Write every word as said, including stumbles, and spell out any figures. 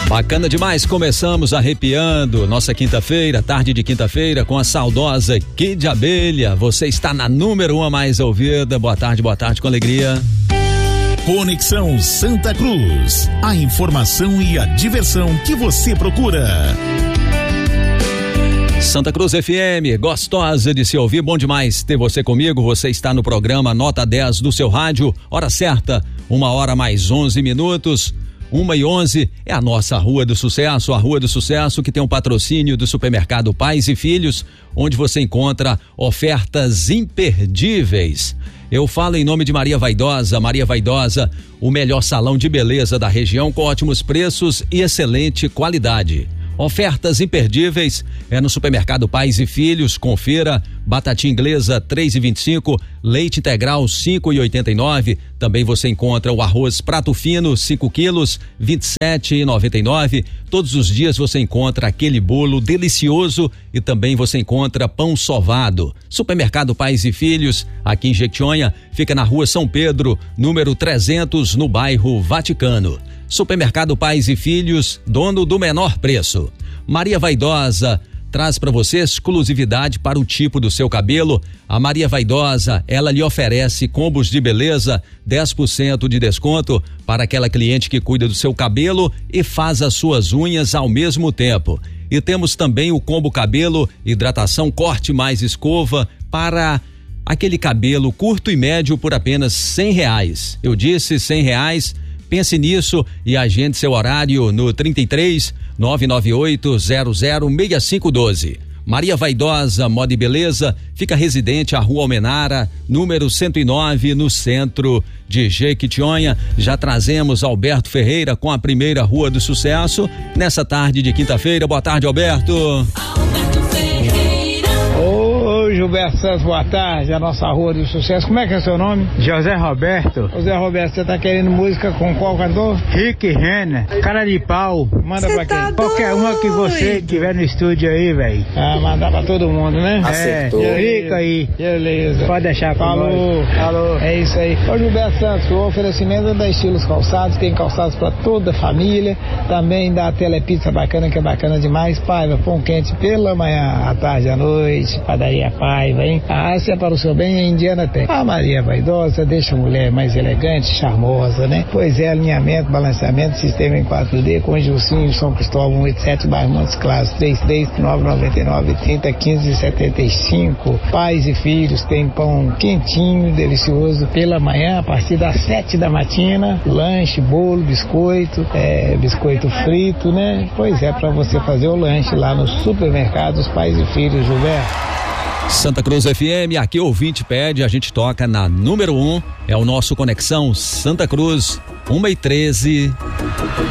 Bacana demais, começamos arrepiando nossa quinta-feira, tarde de quinta-feira, com a saudosa Kid Abelha. Você está na número um a mais ouvida. Boa tarde, boa tarde, com alegria. Conexão Santa Cruz, a informação e a diversão que você procura. Santa Cruz F M, gostosa de se ouvir, bom demais ter você comigo. Você está no programa Nota dez do seu rádio, hora certa, uma hora mais onze minutos. Uma e onze é a nossa Rua do Sucesso, a Rua do Sucesso que tem um patrocínio do supermercado Pais e Filhos, onde você encontra ofertas imperdíveis. Eu falo em nome de Maria Vaidosa. Maria Vaidosa, o melhor salão de beleza da região com ótimos preços e excelente qualidade. Ofertas imperdíveis é no supermercado Pais e Filhos. Confira: batatinha inglesa três e vinte e cinco, leite integral cinco e oitenta e nove. Também você encontra o arroz prato fino cinco quilos, vinte e sete e noventa e nove. Todos os dias você encontra aquele bolo delicioso e também você encontra pão sovado. Supermercado Pais e Filhos, aqui em Jequitinhonha, fica na Rua São Pedro, número trezentos, no bairro Vaticano. Supermercado Pais e Filhos, dono do menor preço. Maria Vaidosa traz para você exclusividade para o tipo do seu cabelo. A Maria Vaidosa, ela lhe oferece combos de beleza, dez por cento de desconto para aquela cliente que cuida do seu cabelo e faz as suas unhas ao mesmo tempo. E temos também o combo cabelo, hidratação, corte mais escova para aquele cabelo curto e médio por apenas cem reais. Eu disse cem reais. Pense nisso e agende seu horário no trinta e três, nove nove oito, zero zero, seis cinco um dois. Maria Vaidosa, moda e beleza, fica residente à Rua Almenara, número cento e nove, no centro de Jequitinhonha. Já trazemos Alberto Ferreira com a primeira Rua do Sucesso nessa tarde de quinta-feira. Boa tarde, Alberto. Alberto Ferreira. Oi, Gilberto Santos, boa tarde, a nossa Rua do Sucesso. Como é que é o seu nome? José Roberto. José Roberto, você tá querendo música com qual cantor? Rick Renner, cara de pau. Manda pra quem? Qualquer uma que você tiver no estúdio aí, velho. Ah, mandar pra todo mundo, né? Acertou. É, Rico aí. Beleza. Pode deixar pra Falou. nós. Falou. É isso aí. Ô, Gilberto Santos, o oferecimento da Estilos Calçados, tem calçados pra toda a família, também da Telepizza bacana, que é bacana demais. Paiva, pão quente pela manhã, à tarde, à noite, padaria Paiva, hein? A Ásia para o seu bem, a Indiana tem. A Maria Vaidosa deixa a mulher mais elegante, charmosa, né? Pois é, alinhamento, balanceamento, sistema em quatro D, com Gilcinho, São Cristóvão, oitenta e sete, bairro Montes Claros, trinta e três, nove nove nove, trinta, quinze, setenta e cinco. Pais e filhos, tem pão quentinho, delicioso, pela manhã, a partir das sete da matina, lanche, bolo, biscoito, é, biscoito frito, né? Pois é, para você fazer o lanche lá no supermercado Os Pais e Filhos, Gilberto. Santa Cruz F M, aqui o ouvinte pede, a gente toca na número um, é o nosso Conexão Santa Cruz, uma e treze.